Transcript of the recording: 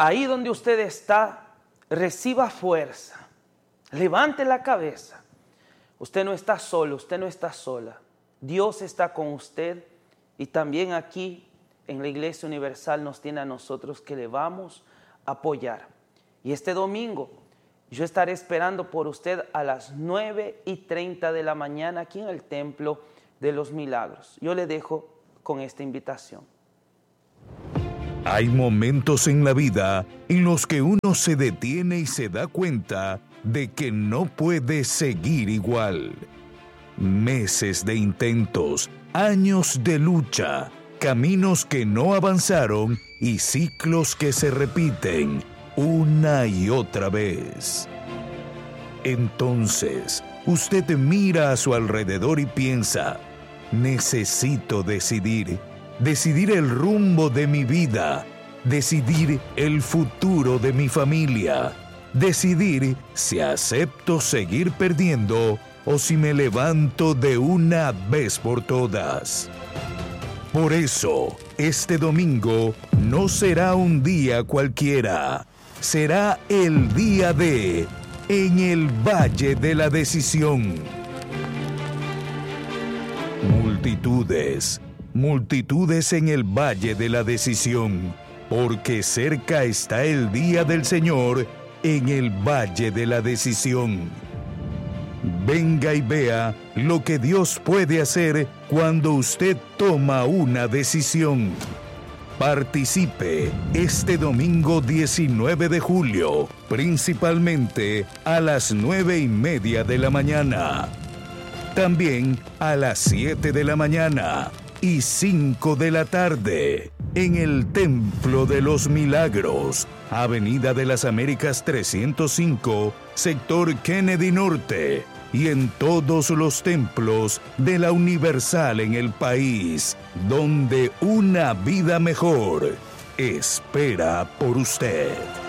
ahí donde usted está, reciba fuerza. Levante la cabeza. Usted no está solo, usted no está sola. Dios está con usted y también aquí en la Iglesia Universal nos tiene a nosotros que le vamos a apoyar. Y este domingo yo estaré esperando por usted a las 9:30 de la mañana aquí en el Templo de los Milagros. Yo le dejo con esta invitación. Hay momentos en la vida en los que uno se detiene y se da cuenta de que no puede seguir igual. Meses de intentos, años de lucha, caminos que no avanzaron y ciclos que se repiten una y otra vez. Entonces, usted mira a su alrededor y piensa: necesito decidir el rumbo de mi vida, decidir el futuro de mi familia, decidir si acepto seguir perdiendo o si me levanto de una vez por todas. Por eso, este domingo no será un día cualquiera, será el día de En el Valle de la Decisión. Multitudes en el Valle de la Decisión, porque cerca está el día del Señor en el Valle de la Decisión. Venga y vea lo que Dios puede hacer cuando usted toma una decisión. Participe este domingo 19 de julio, principalmente a las 9:30 de la mañana. También a las 7 de la mañana y 5 de la tarde, en el Templo de los Milagros, Avenida de las Américas 305, sector Kennedy Norte, y en todos los templos de la Universal en el país, donde una vida mejor espera por usted.